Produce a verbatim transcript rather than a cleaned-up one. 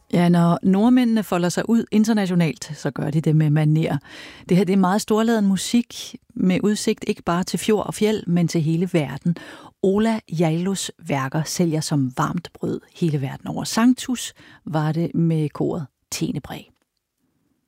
Ja, når nordmændene folder sig ud internationalt, så gør de det med manér. Det her det er meget storladen musik med udsigt ikke bare til fjord og fjeld, men til hele verden. Ola Jailos værker sælger som varmt brød hele verden over. Sanctus var det med koret Tenebræ.